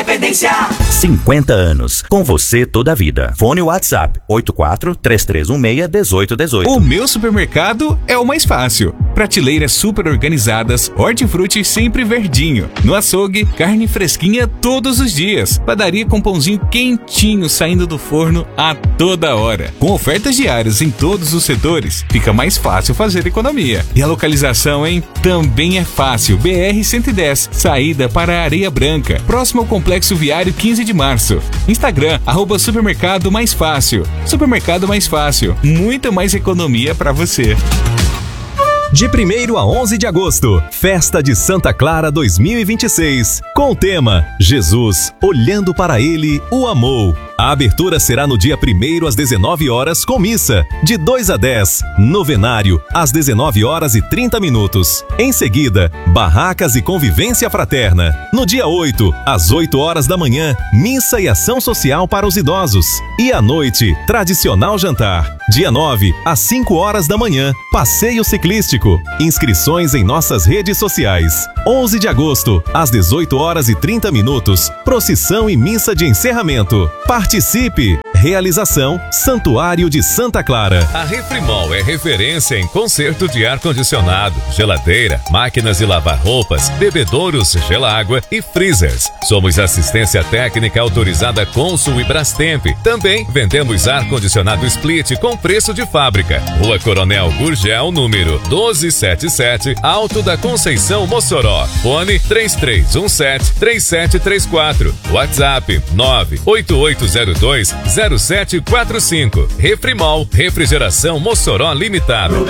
Independência. 50 anos, com você toda a vida. Fone WhatsApp 84-3316-1818. O meu supermercado é o mais fácil. Prateleiras super organizadas, hortifruti sempre verdinho. No açougue, carne fresquinha todos os dias. Padaria com pãozinho quentinho saindo do forno a toda hora. Com ofertas diárias em todos os setores, fica mais fácil fazer economia. E a localização, hein? Também é fácil. BR-110, saída para a Areia Branca, próximo ao Complexo Viário 15 de Março. Instagram, @Supermercado Mais Fácil. Supermercado Mais Fácil. Muita mais economia para você. De 1º a 11 de agosto, Festa de Santa Clara 2026, com o tema Jesus, olhando para ele, o amou. A abertura será no dia 1º às 19 horas com missa, de 2 a 10, novenário, às 19 horas e 30 minutos. Em seguida, barracas e convivência fraterna. No dia 8, às 8 horas da manhã, missa e ação social para os idosos. E à noite, tradicional jantar. Dia 9, às 5 horas da manhã, passeio ciclístico. Inscrições em nossas redes sociais. 11 de agosto, às 18 horas e 30 minutos, procissão e missa de encerramento. Participe! Realização Santuário de Santa Clara. A Refrimol é referência em conserto de ar-condicionado, geladeira, máquinas de lavar roupas, bebedouros, gelágua e freezers. Somos assistência técnica autorizada Consul e Brastemp. Também vendemos ar-condicionado split com preço de fábrica. Rua Coronel Gurgel, número 1277, Alto da Conceição, Mossoró. Fone 3317-3734. WhatsApp 98802-0745. Refrimol, Refrigeração Mossoró Limitado.